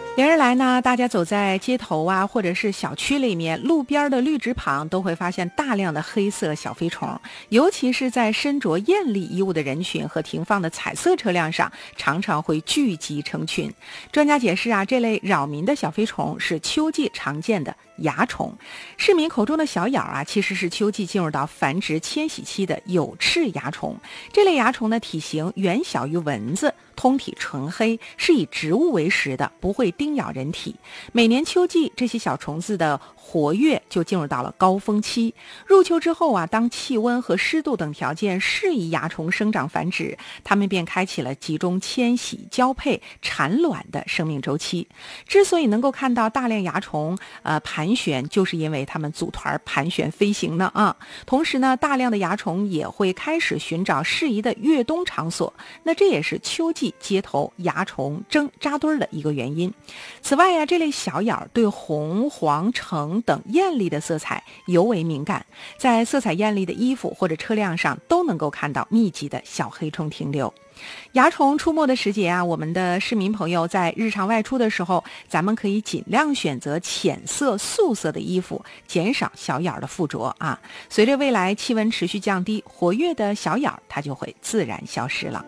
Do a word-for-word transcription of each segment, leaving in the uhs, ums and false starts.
连日来呢，大家走在街头啊，或者是小区里面，路边的绿植旁都会发现大量的黑色小飞虫，尤其是在身着艳丽衣物的人群和停放的彩色车辆上，常常会聚集成群。专家解释啊，这类扰民的小飞虫是秋季常见的蚜虫。市民口中的小咬啊，其实是秋季进入到繁殖迁徙期的有翅蚜虫。这类蚜虫呢，体型远小于蚊子，通体纯黑，是以植物为食的，不会叮咬人体。每年秋季，这些小虫子的活跃就进入到了高峰期。入秋之后啊，当气温和湿度等条件适宜蚜虫生长繁殖，它们便开启了集中迁徙、交配、产卵的生命周期。之所以能够看到大量蚜虫呃盘旋，就是因为它们组团盘旋飞行呢啊。同时呢，大量的蚜虫也会开始寻找适宜的越冬场所，那这也是秋季街头蚜虫争扎堆的一个原因。此外呀、啊，这类小咬对红、黄、橙等艳丽的色彩尤为敏感，在色彩艳丽的衣服或者车辆上都能够看到密集的小黑虫停留。蚜虫出没的时节啊，我们的市民朋友在日常外出的时候，咱们可以尽量选择浅色、素色的衣服，减少小咬的附着啊。随着未来气温持续降低，活跃的小咬它就会自然消失了。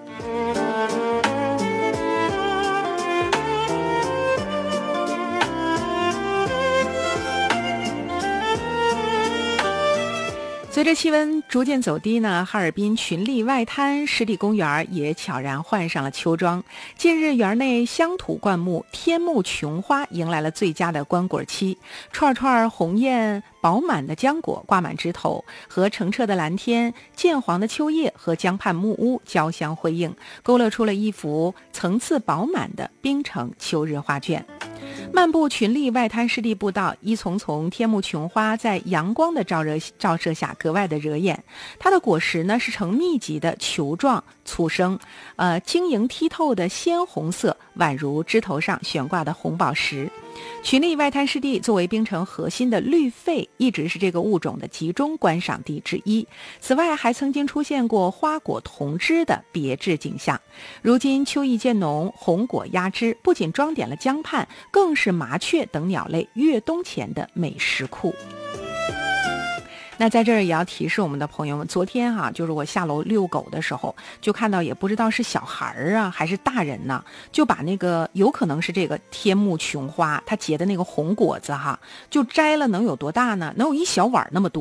随着气温逐渐走低呢，哈尔滨群力外滩湿地公园也悄然换上了秋装。近日，园内乡土灌木天目琼花迎来了最佳的观果期，串串红艳饱满的浆果挂满枝头，和澄澈的蓝天、渐黄的秋叶和江畔木屋交相辉映，勾勒出了一幅层次饱满的冰城秋日画卷。漫步群力外滩湿地步道，一丛丛天目琼花在阳光的照热照射下格外的惹眼。它的果实呢是呈密集的球状粗生，呃，晶莹剔透的鲜红色，宛如枝头上悬挂的红宝石。群力外滩湿地作为冰城核心的绿肺，一直是这个物种的集中观赏地之一。此外，还曾经出现过花果同枝的别致景象。如今秋意渐浓，红果压枝，不仅装点了江畔，更是麻雀等鸟类越冬前的美食库。那在这儿也要提示我们的朋友们，昨天哈、啊，就是我下楼遛狗的时候，就看到也不知道是小孩儿啊还是大人呢，就把那个有可能是这个天目琼花它结的那个红果子哈，就摘了，能有多大呢？能有一小碗那么多。